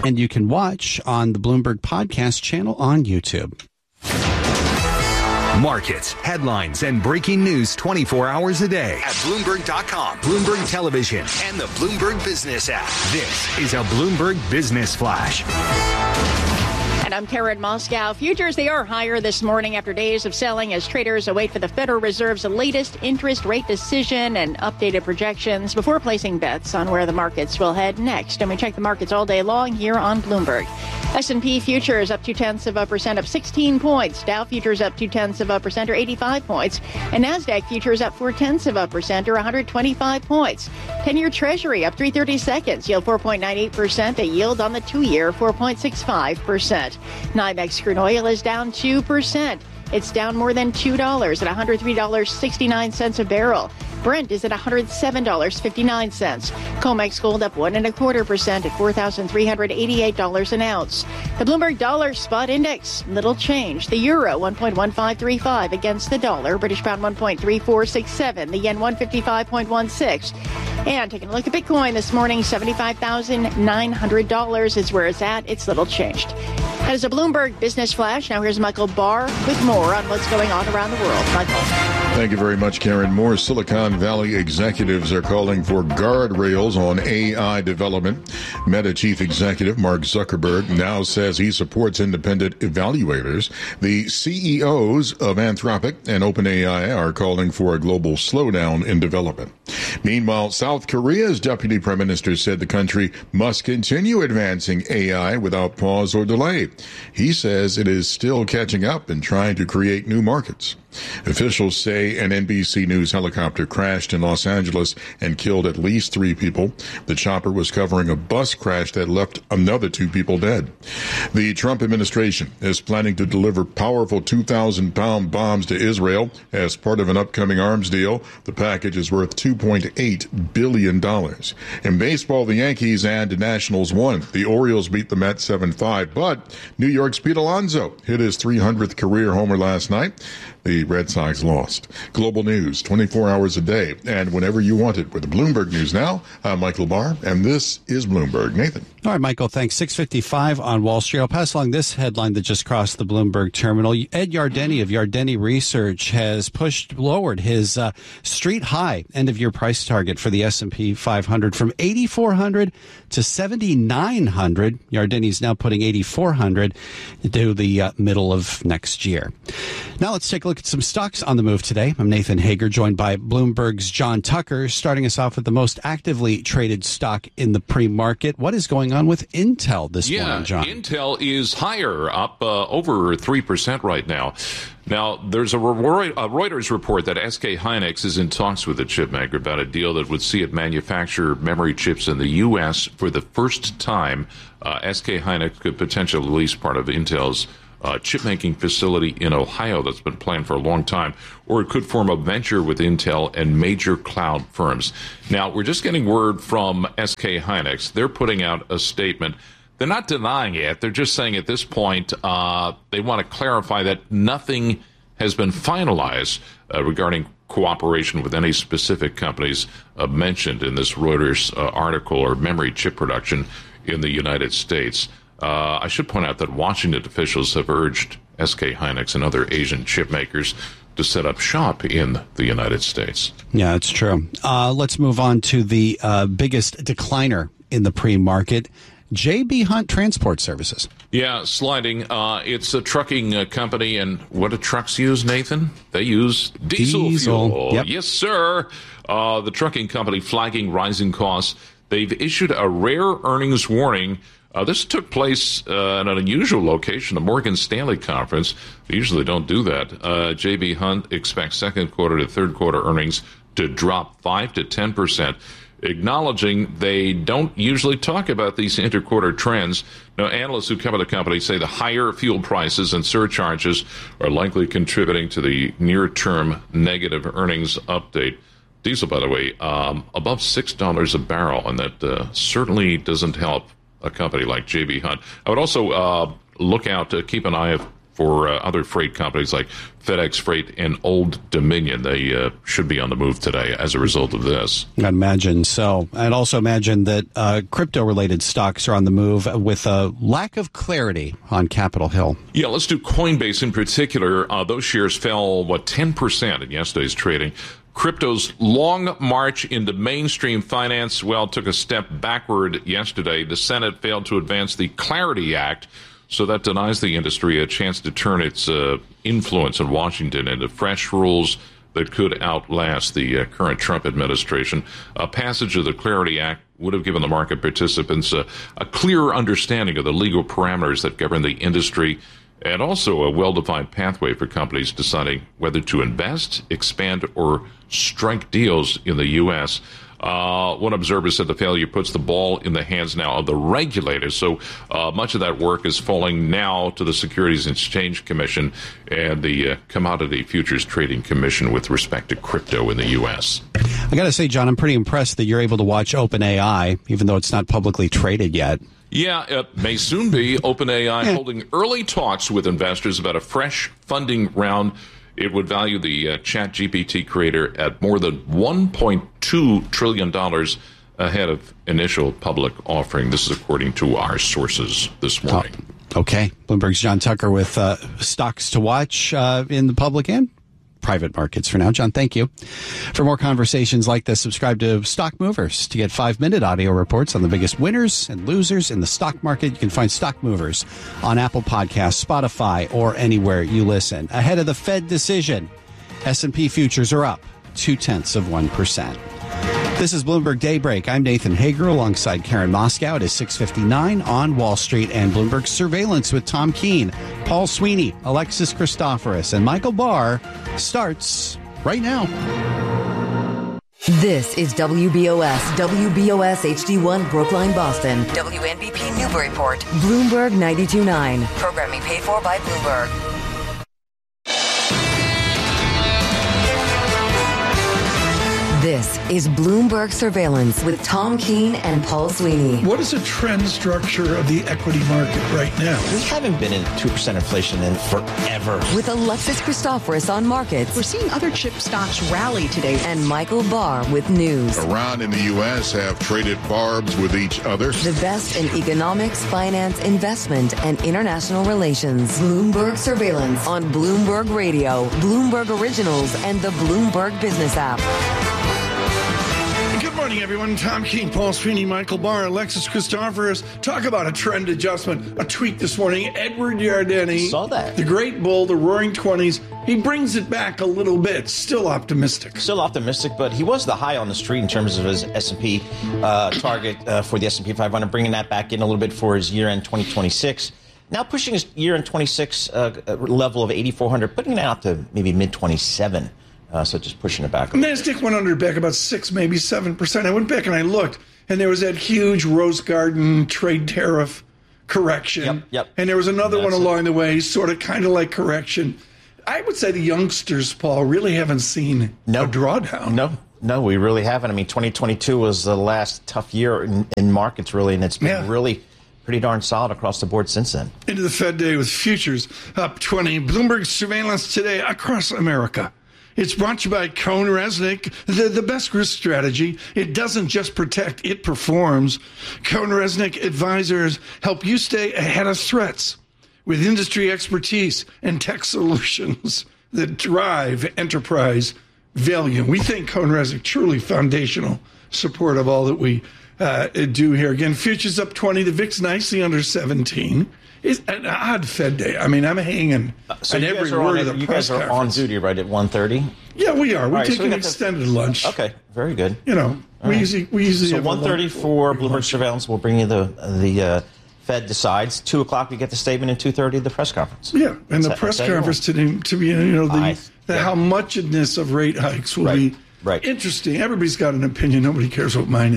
And you can watch on the Bloomberg Podcast channel on YouTube. Markets, headlines, and breaking news 24 hours a day at Bloomberg.com, Bloomberg Television, and the Bloomberg Business app. This is a Bloomberg Business Flash. And I'm Karen Moscow. Futures, they are higher this morning after days of selling as traders await for the Federal Reserve's latest interest rate decision and updated projections before placing bets on where the markets will head next. And we check the markets all day long here on Bloomberg. S&P futures up 0.2%, up 16 points. Dow futures up 0.2%, or 85 points. And NASDAQ futures up 0.4%, or 125 points. 10-year Treasury up 3/32, yield 4.98%. The yield on the 2-year 4.65%. NYMEX crude oil is down 2%. It's down more than $2 at $103.69 a barrel. Brent is at $107.59. COMEX gold up 1.25% at $4,388 an ounce. The Bloomberg Dollar Spot Index, little change. The euro 1.1535 against the dollar. British pound 1.3467. The yen 155.16. And taking a look at Bitcoin this morning, $75,900 is where it's at. It's little changed. That is a Bloomberg Business Flash. Now here's Michael Barr with more on what's going on around the world. Michael. Thank you very much, Karen. More Silicon Valley executives are calling for guardrails on AI development. Meta chief executive Mark Zuckerberg now says he supports independent evaluators. The CEOs of Anthropic and OpenAI are calling for a global slowdown in development. Meanwhile, South Korea's deputy prime minister said the country must continue advancing AI without pause or delay. He says it is still catching up and trying to create new markets. Officials say an NBC News helicopter crashed in Los Angeles and killed at least 3 people. The chopper was covering a bus crash that left another 2 people dead. The Trump administration is planning to deliver powerful 2,000-pound bombs to Israel as part of an upcoming arms deal. The package is worth $2.8 billion. In baseball, the Yankees and the Nationals won. The Orioles beat the Mets 7-5, but New York's Pete Alonso hit his 300th career homer last night. The Red Sox lost. Global news, 24 hours a day, and whenever you want it. With the Bloomberg News Now, I'm Michael Barr, and this is Bloomberg. Nathan. All right, Michael, thanks. 6:55 on Wall Street. I'll pass along this headline that just crossed the Bloomberg terminal. Ed Yardeni of Yardeni Research has lowered his street high end-of-year price target for the S&P 500 from 8,400 to 7,900. Yardeni's now putting 8,400 to the middle of next year. Now let's take a look at some stocks on the move today. I'm Nathan Hager, joined by Bloomberg's John Tucker, starting us off with the most actively traded stock in the pre-market. What is going on with Intel this morning, John? Intel is higher, up over 3% right now. Now, there's a Reuters report that SK Hynix is in talks with the chipmaker about a deal that would see it manufacture memory chips in the U.S. for the first time. SK Hynix could potentially lease part of Intel's chip-making facility in Ohio that's been planned for a long time, or it could form a venture with Intel and major cloud firms. Now, we're just getting word from SK Hynix. They're putting out a statement. They're not denying it. They're just saying at this point they want to clarify that nothing has been finalized regarding cooperation with any specific companies mentioned in this Reuters article or memory chip production in the United States. I should point out that Washington officials have urged SK Hynix and other Asian chip makers to set up shop in the United States. Yeah, it's true. Let's move on to the biggest decliner in the pre-market, J.B. Hunt Transport Services. Yeah, sliding. It's a trucking company, and what do trucks use, Nathan? They use diesel fuel. Yep. Yes, sir. The trucking company flagging rising costs. They've issued a rare earnings warning. This took place at an unusual location, a Morgan Stanley conference. They usually don't do that. J.B. Hunt expects second quarter to third quarter earnings to drop 5 to 10%, acknowledging they don't usually talk about these interquarter trends. Now, analysts who cover the company say the higher fuel prices and surcharges are likely contributing to the near-term negative earnings update. Diesel, by the way, above $6 a barrel, and that certainly doesn't help a company like J.B. Hunt. I would also look out to keep an eye for other freight companies like FedEx Freight and Old Dominion. They should be on the move today as a result of this. I'd imagine so. I'd also imagine that crypto-related stocks are on the move with a lack of clarity on Capitol Hill. Yeah, let's do Coinbase in particular. Those shares fell, 10% in yesterday's trading. Crypto's long march into mainstream finance, took a step backward yesterday. The Senate failed to advance the Clarity Act, so that denies the industry a chance to turn its influence in Washington into fresh rules that could outlast the current Trump administration. A passage of the Clarity Act would have given the market participants a clearer understanding of the legal parameters that govern the industry, and also a well-defined pathway for companies deciding whether to invest, expand, or strike deals in the U.S. One observer said the failure puts the ball in the hands now of the regulators. So much of that work is falling now to the Securities and Exchange Commission and the Commodity Futures Trading Commission with respect to crypto in the U.S. I got to say, John, I'm pretty impressed that you're able to watch OpenAI, even though it's not publicly traded yet. Yeah, it may soon be. OpenAI holding early talks with investors about a fresh funding round. It would value the ChatGPT creator at more than $1.2 trillion ahead of initial public offering. This is according to our sources this morning. Okay. Bloomberg's John Tucker with stocks to watch in the public and private markets for now. John, thank you. For more conversations like this, subscribe to Stock Movers to get 5-minute audio reports on the biggest winners and losers in the stock market. You can find Stock Movers on Apple Podcasts, Spotify, or anywhere you listen. Ahead of the Fed decision, S&P futures are up 0.2%. This is Bloomberg Daybreak. I'm Nathan Hager alongside Karen Moscow. It is 6:59 on Wall Street, and Bloomberg Surveillance with Tom Keene, Paul Sweeney, Alexis Christoforous, and Michael Barr starts right now. This is WBOS HD1 Brookline, Boston. WNBP Newburyport. Bloomberg 92.9. Programming paid for by Bloomberg. This is Bloomberg Surveillance with Tom Keene and Paul Sweeney. What is the trend structure of the equity market right now? We haven't been in 2% inflation in forever. With Alexis Christoforous on markets. We're seeing other chip stocks rally today. And Michael Barr with news. Iran and the U.S. have traded barbs with each other. The best in economics, finance, investment, and international relations. Bloomberg Surveillance on Bloomberg Radio, Bloomberg Originals, and the Bloomberg Business app. Good morning, everyone. Tom Keene, Paul Sweeney, Michael Barr, Alexis Christoforous. Talk about a trend adjustment. A tweet this morning. Edward Yardeni. Saw that. The great bull, the roaring 20s. He brings it back a little bit. Still optimistic. Still optimistic, but he was the high on the street in terms of his S&P target for the S&P 500, bringing that back in a little bit for his year-end 2026. Now pushing his year-end 26 level of 8,400, putting it out to maybe mid-27. So just pushing it back. NASDAQ went under back about 6, maybe 7%. I went back and I looked, and there was that huge Rose Garden trade tariff correction. Yep. And there was another one along the way, sort of kind of like correction. I would say the youngsters, Paul, really haven't seen a drawdown. No, we really haven't. I mean, 2022 was the last tough year in markets, really, and it's been really pretty darn solid across the board since then. Into the Fed day with futures up 20. Bloomberg Surveillance today across America. It's brought to you by CohnReznick, the best risk strategy. It doesn't just protect, it performs. CohnReznick advisors help you stay ahead of threats with industry expertise and tech solutions that drive enterprise value. We think CohnReznick truly foundational support of all that we do here. Again, futures up 20, the VIX nicely under 17. It's an odd Fed day. I mean, I'm hanging on every word of the press conference. You guys are on duty, right, at 1:30? Yeah, we are. We take an extended lunch. Okay, very good. You know, we usually so 1:30 for Bloomberg Surveillance. We'll bring you the Fed decides. 2 o'clock we get the statement, and 2:30 the press conference. Yeah, and the press conference today to be, the how muchedness of rate hikes will be interesting. Everybody's got an opinion. Nobody cares what mine is.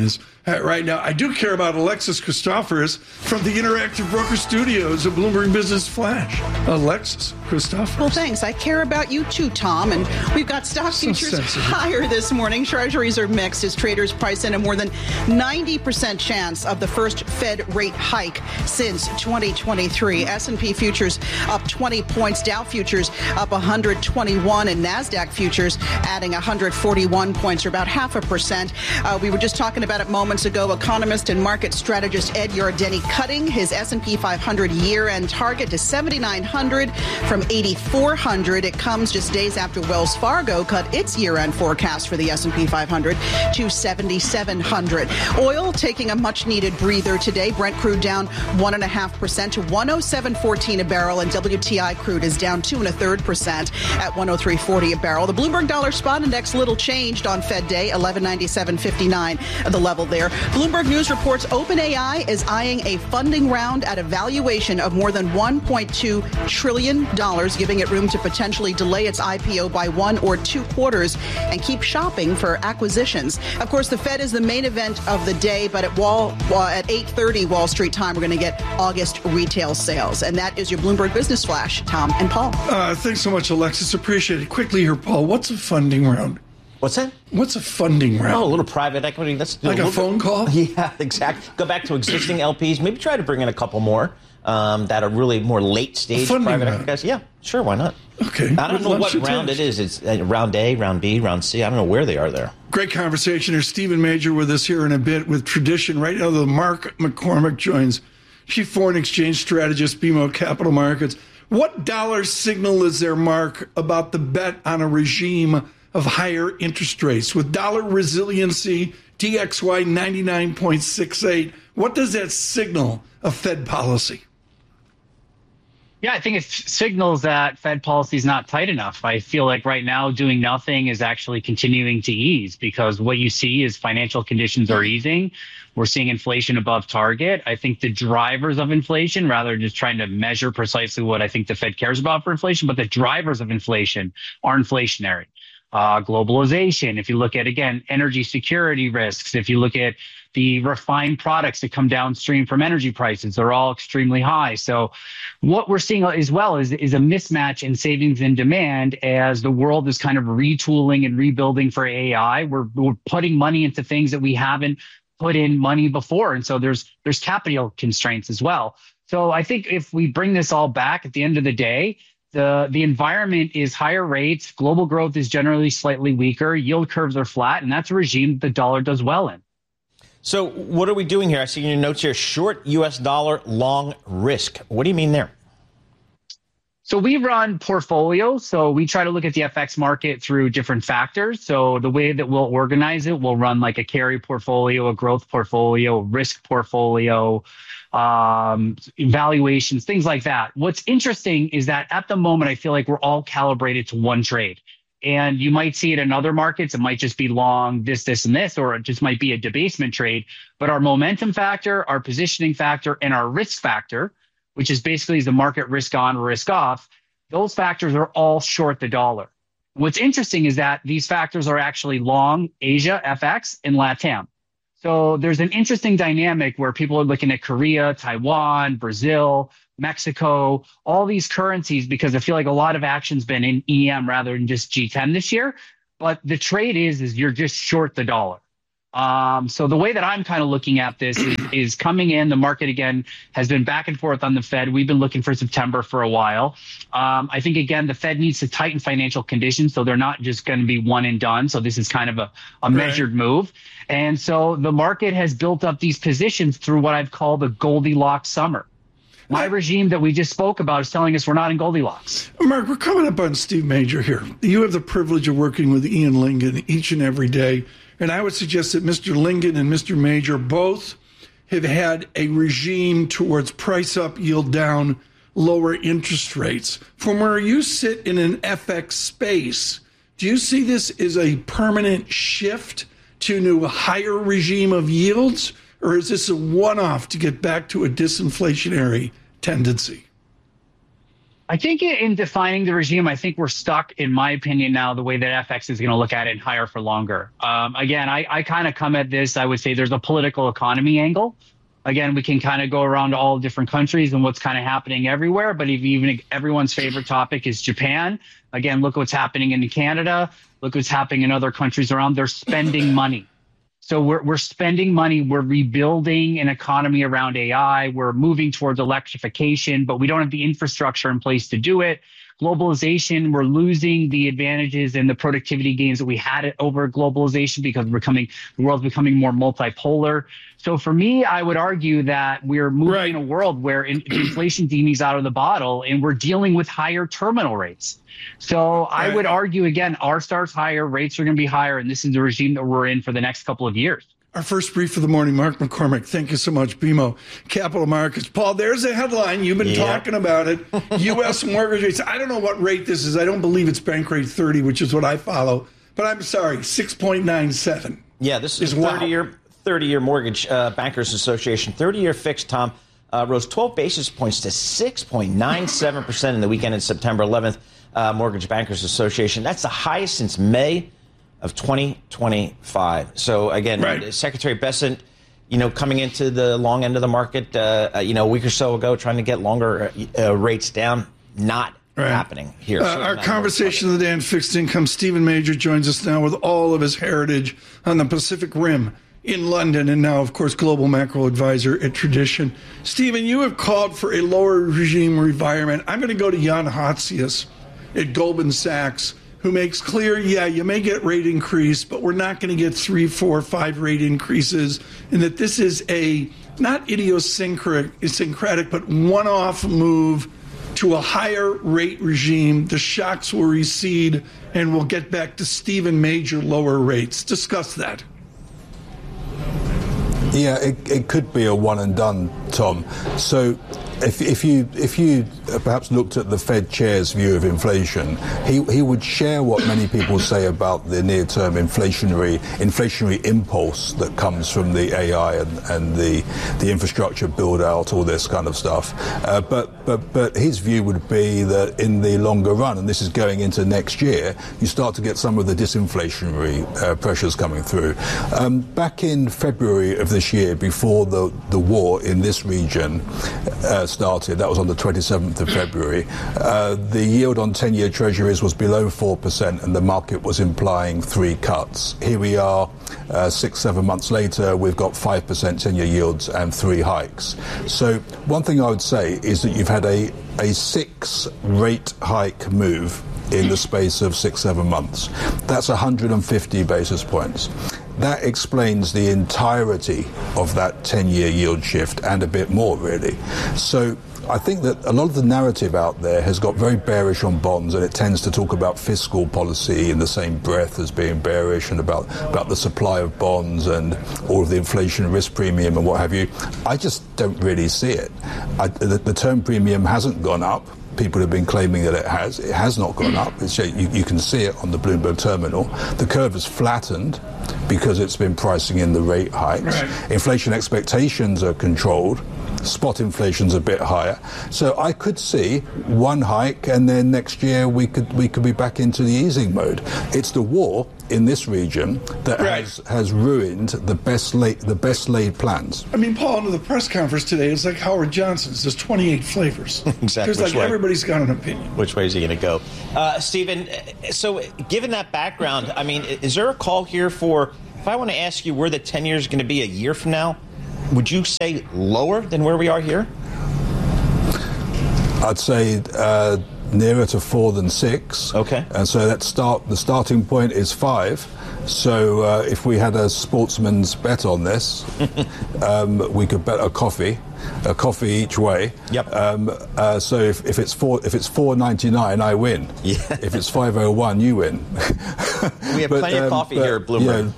Right now, I do care about Alexis Christoforous from the Interactive Broker Studios of Bloomberg Business Flash. Alexis Christoforous. Well, thanks. I care about you too, Tom. And we've got stock futures higher this morning. Treasuries are mixed as traders price in a more than 90% chance of the first Fed rate hike since 2023. S&P futures up 20 points. Dow futures up 121, and NASDAQ futures adding 141 points, or about 0.5%. We were just talking about it moments ago. Economist and market strategist Ed Yardeni cutting his S&P 500 year-end target to 7,900 from 8,400. It comes just days after Wells Fargo cut its year-end forecast for the S&P 500 to 7,700. Oil taking a much-needed breather today. Brent crude down 1.5% to 107.14 a barrel, and WTI crude is down 2.33% at 103.40 a barrel. The Bloomberg Dollar Spot Index little changed on Fed Day, 1197.59 the level there. Bloomberg News reports OpenAI is eyeing a funding round at a valuation of more than $1.2 trillion, giving it room to potentially delay its IPO by 1 or 2 quarters and keep shopping for acquisitions. Of course, the Fed is the main event of the day, but at 8:30 Wall Street time, we're going to get August retail sales. And that is your Bloomberg Business Flash. Tom and Paul. Thanks so much, Alexis. Appreciate it. Quickly here, Paul, what's a funding round? What's that? What's a funding round? Oh, a little private equity. That's like a phone call? Yeah, exactly. Go back to existing LPs. Maybe try to bring in a couple more that are really more late stage private equity guys. Yeah, sure. Why not? Okay. I don't know what round it is. It's round A, round B, round C. I don't know where they are there. Great conversation. There's Stephen Major with us here in a bit with Tradition. Right now, Mark McCormick joins, Chief Foreign Exchange Strategist, BMO Capital Markets. What dollar signal is there, Mark, about the bet on a regime of higher interest rates? With dollar resiliency, DXY 99.68, what does that signal of Fed policy? Yeah, I think it signals that Fed policy is not tight enough. I feel like right now doing nothing is actually continuing to ease, because what you see is financial conditions are easing. We're seeing inflation above target. I think the drivers of inflation, rather than just trying to measure precisely what I think the Fed cares about for inflation, but the drivers of inflation are inflationary. Globalization, if you look at, again, energy security risks, if you look at the refined products that come downstream from energy prices, they're all extremely high. So what we're seeing as well is a mismatch in savings and demand as the world is kind of retooling and rebuilding for AI. We're putting money into things that we haven't put in money before. And so there's capital constraints as well. So I think if we bring this all back at the end of the day, the environment is higher rates, global growth is generally slightly weaker, yield curves are flat, and that's a regime that the dollar does well in. So what are we doing here? I see in your notes here, short U.S. dollar, long risk. What do you mean there? So we run portfolios. So we try to look at the FX market through different factors. So the way that we'll organize it, we'll run like a carry portfolio, a growth portfolio, risk portfolio, evaluations, things like that. What's interesting is that at the moment, I feel like we're all calibrated to one trade. And you might see it in other markets. It might just be long, this, and this, or it just might be a debasement trade. But our momentum factor, our positioning factor, and our risk factor, which is basically the market risk on, risk off, those factors are all short the dollar. What's interesting is that these factors are actually long Asia, FX, and LATAM. So there's an interesting dynamic where people are looking at Korea, Taiwan, Brazil, Mexico, all these currencies, because I feel like a lot of action's been in EM rather than just G10 this year. But the trade is you're just short the dollar. So the way that I'm kind of looking at this is coming in. The market, again, has been back and forth on the Fed. We've been looking for September for a while. I think, again, the Fed needs to tighten financial conditions, so they're not just going to be one and done. So this is kind of a measured move. And so the market has built up these positions through what I've called the Goldilocks summer. My regime that we just spoke about is telling us we're not in Goldilocks. Mark, we're coming up on Steve Major here. You have the privilege of working with Ian Lingen each and every day. And I would suggest that Mr. Lingen and Mr. Major both have had a regime towards price up, yield down, lower interest rates. From where you sit in an FX space, do you see this as a permanent shift to a higher regime of yields? Or is this a one-off to get back to a disinflationary tendency? I think in defining the regime, I think we're stuck, in my opinion, now the way that FX is going to look at it and higher for longer. Again, I kind of come at this, I would say there's a political economy angle. Again, we can kind of go around to all different countries and what's kind of happening everywhere. But if even everyone's favorite topic is Japan, again, look what's happening in Canada. Look what's happening in other countries around. They're spending money. So we're spending money. We're rebuilding an economy around AI. We're moving towards electrification, but we don't have the infrastructure in place to do it. Globalization, we're losing the advantages and the productivity gains that we had over globalization because the world's becoming more multipolar. So for me, I would argue that we're moving in a world where inflation genie's out of the bottle and we're dealing with higher terminal rates. So I would argue, again, R star's higher, rates are going to be higher, and this is the regime that we're in for the next couple of years. Our first brief of the morning, Mark McCormick. Thank you so much, BMO Capital Markets. Paul, there's a headline. You've been talking about it. U.S. mortgage rates. I don't know what rate this is. I don't believe it's bank rate 30, which is what I follow. But I'm sorry, 6.97. Yeah, this is 30-year mortgage bankers association. 30-year fixed, Tom, rose 12 basis points to 6.97% in the weekend in September 11th. Mortgage Bankers Association. That's the highest since May of 2025. So again, Secretary Bessent, coming into the long end of the market, a week or so ago, trying to get longer rates down, not happening here. Our conversation of the day on fixed income. Stephen Major joins us now with all of his heritage on the Pacific Rim in London, and now, of course, global macro advisor at Tradition. Stephen, you have called for a lower regime environment. I'm going to go to Jan Hatzius at Goldman Sachs, who makes clear, you may get rate increase, but we're not going to get 3, 4, 5 rate increases, and that this is a not idiosyncratic, but one-off move to a higher rate regime. The shocks will recede, and we'll get back to Stephen Major lower rates. Discuss that. Yeah, it could be a one and done, Tom. So if you perhaps looked at the Fed chair's view of inflation, he would share what many people say about the near-term inflationary impulse that comes from the AI and the infrastructure build-out, all this kind of stuff. But his view would be that in the longer run, and this is going into next year, you start to get some of the disinflationary pressures coming through. Back in February of this year, before the war in this region started, that was on the 27th of February, the yield on 10-year treasuries was below 4% and the market was implying 3 cuts. Here we are 6-7 months later, we've got 5% 10-year yields and 3 hikes. So one thing I would say is that you've had a 6 rate hike move in the space of 6-7 months. That's 150 basis points. That explains the entirety of that 10-year yield shift and a bit more, really. So I think that a lot of the narrative out there has got very bearish on bonds, and it tends to talk about fiscal policy in the same breath as being bearish, and about the supply of bonds and all of the inflation risk premium and what have you. I just don't really see it. The term premium hasn't gone up. People have been claiming that it has. It has not gone up. You can see it on the Bloomberg terminal. The curve has flattened because it's been pricing in the rate hikes. Inflation expectations are controlled. Spot inflation's a bit higher. So I could see one hike, and then next year we could be back into the easing mode. It's the war in this region that has ruined the best laid plans. I mean, Paul, in the press conference today, it's like Howard Johnson's. There's 28 flavors. Exactly. There's everybody's got an opinion. Which way is he going to go? Stephen, so given that background, I mean, is there a call here for, if I want to ask you where the 10 years is going to be a year from now, would you say lower than where we are here? I'd say nearer to 4 than 6. Okay. And so the starting point is 5. So if we had a sportsman's bet on this, we could bet a coffee each way. Yep. So if it's 4.99, I win. Yeah. If it's 5.01, you win. We have plenty of coffee here at Bloomberg.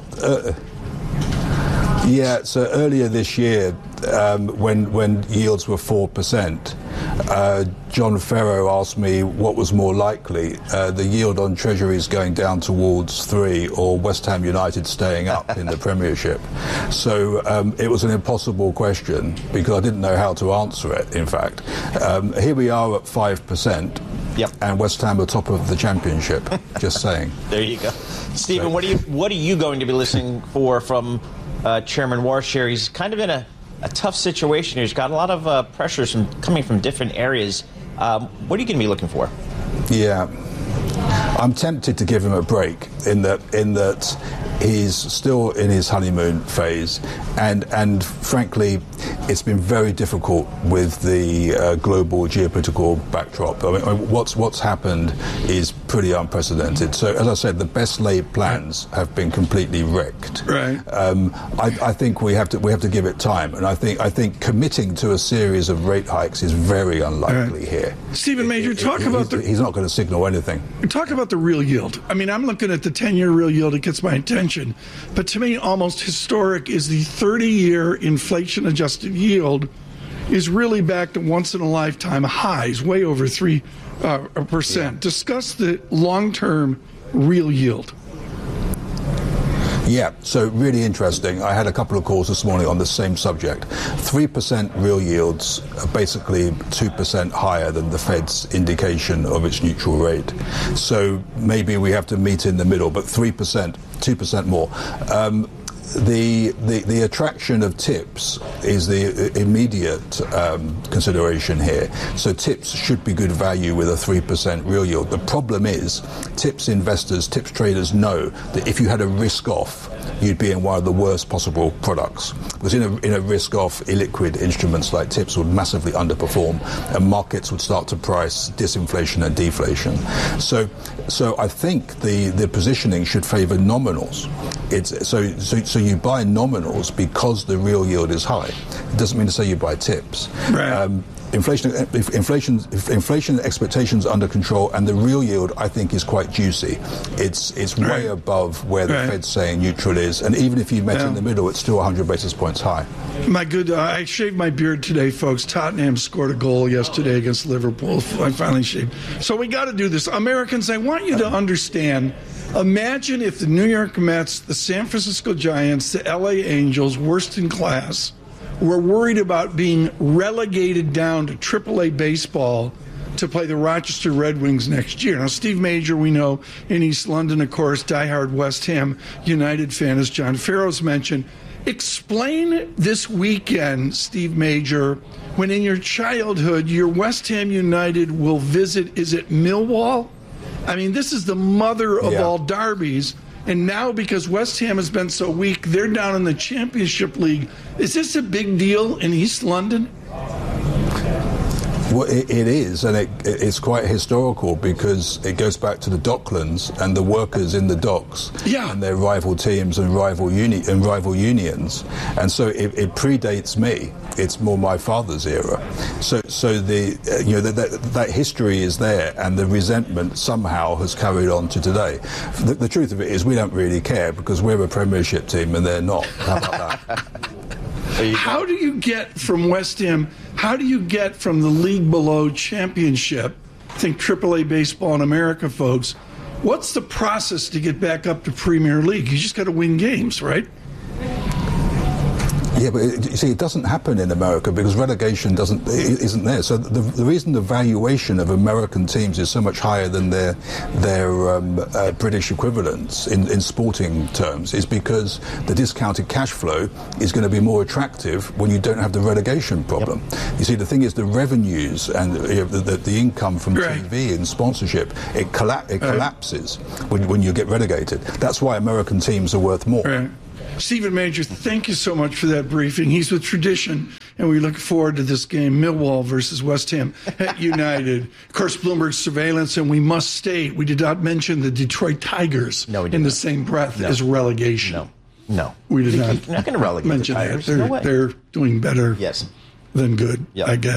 So earlier this year, when yields were 4%, John Ferro asked me what was more likely, the yield on Treasuries going down towards 3 or West Ham United staying up in the Premiership. So it was an impossible question because I didn't know how to answer it, in fact. Here we are at 5%. Yep. And West Ham are top of the Championship. Just saying. There you go. Stephen, what are you going to be listening for from Chairman Warshaw? He's kind of in a tough situation here. He's got a lot of pressures coming from different areas. What are you going to be looking for? Yeah. I'm tempted to give him a break in that he's still in his honeymoon phase, and frankly, it's been very difficult with the global geopolitical backdrop. I mean, what's happened is pretty unprecedented. So, as I said, the best laid plans have been completely wrecked. Right. I think we have to give it time, and I think committing to a series of rate hikes is very unlikely here. Stephen Major, he's not going to signal anything. Talk about the real yield. I mean, I'm looking at the 10-year real yield. It gets my attention. But to me, almost historic is the 30-year inflation-adjusted yield is really back to once-in-a-lifetime highs, way over 3%. Yeah. Discuss the long-term real yield. Yeah, so really interesting. I had a couple of calls this morning on the same subject. 3% real yields are basically 2% higher than the Fed's indication of its neutral rate. So maybe we have to meet in the middle, but 3%, 2% more. The attraction of tips is the immediate consideration here. So tips should be good value with a 3% real yield. The problem is tips investors, tips traders know that if you had a risk off, you'd be in one of the worst possible products. Because in a risk off, illiquid instruments like tips would massively underperform, and markets would start to price disinflation and deflation. So I think the positioning should favour nominals. So you buy nominals because the real yield is high. It doesn't mean to say you buy tips. Right. Inflation expectations under control, and the real yield I think is quite juicy. It's way above where the Fed's saying neutral is, and even if you met in the middle, it's still 100 basis points high. My good, I shaved my beard today, folks. Tottenham scored a goal yesterday against Liverpool. I finally shaved. So we got to do this. Americans, I want you to understand. Imagine if the New York Mets, the San Francisco Giants, the LA Angels, worst in class, were worried about being relegated down to AAA baseball to play the Rochester Red Wings next year. Now, Steve Major, we know in East London, of course, diehard West Ham United fan, as John Farrow's mentioned. Explain this weekend, Steve Major, when in your childhood, your West Ham United will visit, is it Millwall? I mean, this is the mother of all derbies. And now, because West Ham has been so weak, they're down in the Championship League. Is this a big deal in East London? Well, it is, and it's quite historical because it goes back to the Docklands and the workers in the docks and their rival teams and rival unions, and so it predates me. It's more my father's era. So that history is there, and the resentment somehow has carried on to today. The truth of it is, we don't really care because we're a Premiership team and they're not. How about that? How do you get from West Ham? How do you get from the league below Championship? Think AAA baseball in America, folks. What's the process to get back up to Premier League? You just got to win games, right? Yeah, but you see, it doesn't happen in America because relegation isn't there. So the reason the valuation of American teams is so much higher than their British equivalents in sporting terms is because the discounted cash flow is going to be more attractive when you don't have the relegation problem. Yep. You see, the thing is, the revenues and the income from TV and sponsorship, it collapses when you get relegated. That's why American teams are worth more. Right. Stephen Major, thank you so much for that briefing. He's with Tradition, and we look forward to this game, Millwall versus West Ham United. Of course, Bloomberg surveillance, and we must state, we did not mention the Detroit Tigers in the same breath as relegation. No. We did not. You're not going to relegate mention the Tigers. that. They're doing better than good, I guess.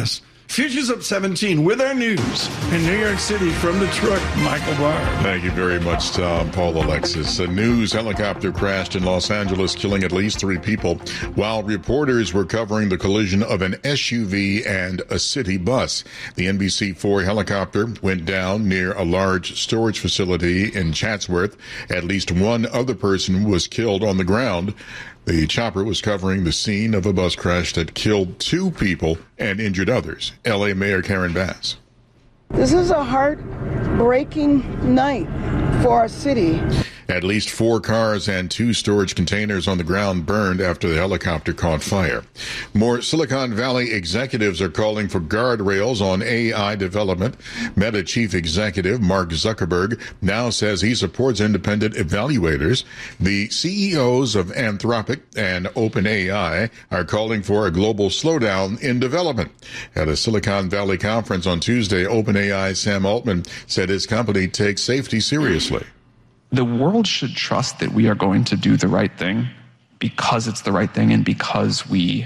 Futures up 17 with our news in New York City from Detroit, Michael Barr. Thank you very much, Tom. Paul Alexis. A news helicopter crashed in Los Angeles, killing at least 3 people, while reporters were covering the collision of an SUV and a city bus. The NBC4 helicopter went down near a large storage facility in Chatsworth. At least one other person was killed on the ground. The chopper was covering the scene of a bus crash that killed 2 people and injured others. L.A. Mayor Karen Bass. This is a heartbreaking night for our city. At least 4 cars and 2 storage containers on the ground burned after the helicopter caught fire. More Silicon Valley executives are calling for guardrails on AI development. Meta chief executive Mark Zuckerberg now says he supports independent evaluators. The CEOs of Anthropic and OpenAI are calling for a global slowdown in development. At a Silicon Valley conference on Tuesday, OpenAI Sam Altman said his company takes safety seriously. The world should trust that we are going to do the right thing because it's the right thing and because we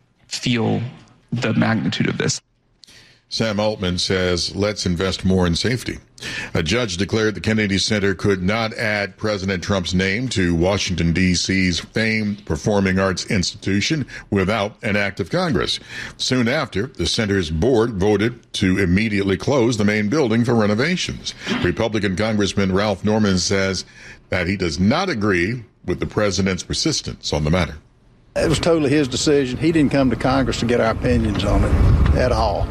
feel the magnitude of this. Sam Altman says, let's invest more in safety. A judge declared the Kennedy Center could not add President Trump's name to Washington, D.C.'s famed performing arts institution without an act of Congress. Soon after, the center's board voted to immediately close the main building for renovations. Republican Congressman Ralph Norman says that he does not agree with the president's persistence on the matter. It was totally his decision. He didn't come to Congress to get our opinions on it at all.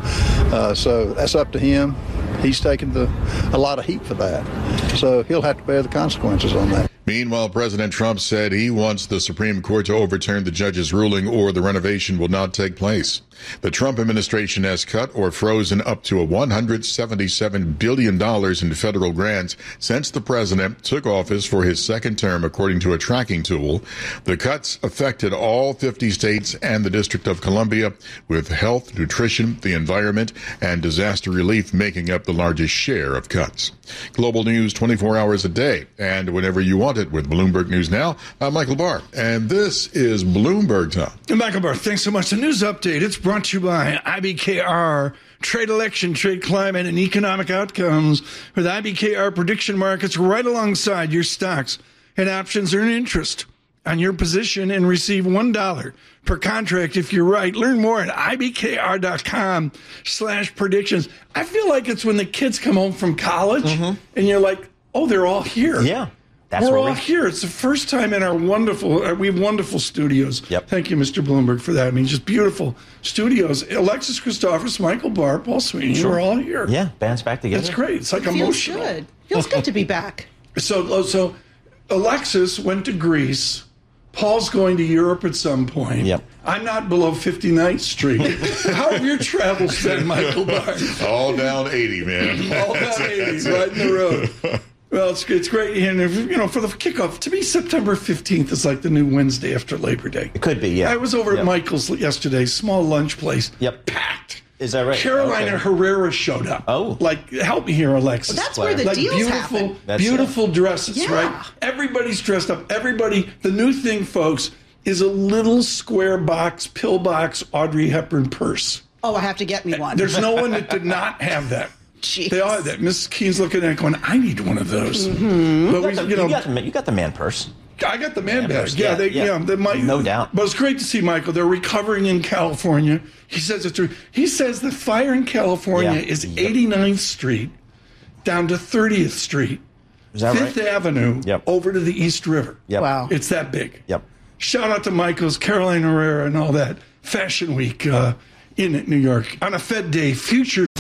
So that's up to him. He's taken a lot of heat for that. So he'll have to bear the consequences on that. Meanwhile, President Trump said he wants the Supreme Court to overturn the judge's ruling or the renovation will not take place. The Trump administration has cut or frozen up to $177 billion in federal grants since the president took office for his second term, according to a tracking tool. The cuts affected all 50 states and the District of Columbia, with health, nutrition, the environment, and disaster relief making up the largest share of cuts. Global news 24 hours a day and whenever you want it with Bloomberg News Now. I'm Michael Barr, and this is Bloomberg Time. And Michael Barr, thanks so much. The news update, it's brought to you by IBKR. Trade election, trade climate, and economic outcomes with IBKR prediction markets right alongside your stocks and options earn interest on your position and receive $1 per contract if you're right. Learn more at ibkr.com/predictions. I feel like it's when the kids come home from college and you're like, oh, they're all here. Yeah. We're all here. It's the first time in our we have wonderful studios. Yep. Thank you, Mr. Bloomberg, for that. I mean, just beautiful studios. Alexis Christophers, Michael Barr, Paul Sweeney, we're all here. Yeah, band's back together. That's great. It's like Feels emotional. good. Feels good to be back. So Alexis went to Greece. Paul's going to Europe at some point. Yep. I'm not below 59th Street. How have your travels been, Michael Barr? All down 80, man. All down 80, right in the road. Well, it's great. And, for the kickoff, to me, September 15th is like the new Wednesday after Labor Day. It could be, yeah. I was over at Michael's yesterday, small lunch place. Yep. Packed. Is that right? Carolina Herrera showed up. Oh. Like, help me here, Alexis. Well, that's where the deals happen. Beautiful dresses, Yeah. right? Everybody's dressed up. The new thing, folks, is a little square box, pillbox Audrey Hepburn purse. Oh, I have to get me one. There's no one that did not have that. Jeez. They all have that. Mrs. Keen's looking at it going, I need one of those. But you got the man purse. I got the man bag. Purse. Yeah, they might. No doubt. But it's great to see Michael. They're recovering in California. He says it's true. He says the fire in California is 89th Street down to 30th Street, is that 5th Avenue, over to the East River. Yep. Wow. It's that big. Yep. Shout out to Michael's, Carolina Herrera, and all that. Fashion Week in New York. On a Fed day, future